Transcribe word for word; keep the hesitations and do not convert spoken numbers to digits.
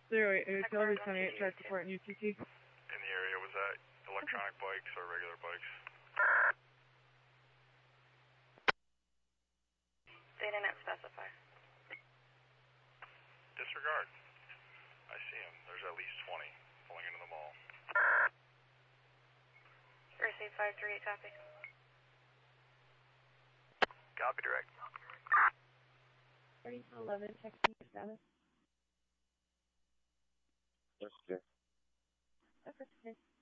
zero eight eight, L V twenty-eight, try support in U T T. In the area, was that electronic bikes or regular bikes? They didn't specify. Disregard. I see him. There's at least twenty pulling into the mall. Receive five three eight, copy. Copy, direct. thirty to eleven, checking your status. Yes, sir. That's okay.